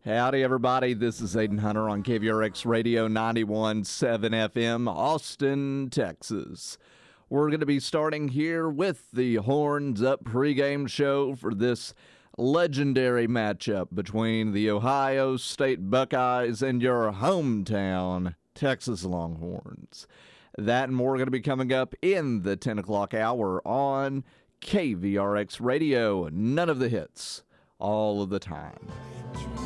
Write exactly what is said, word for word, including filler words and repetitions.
Howdy, everybody. This is Aiden Hunter on K V R X Radio ninety-one point seven F M, Austin, Texas. We're going to be starting here with the Horns Up pregame show for this legendary matchup between the Ohio State Buckeyes and your hometown Texas Longhorns. That and more are going to be coming up in the ten o'clock hour on K V R X Radio. None of the hits, all of the time.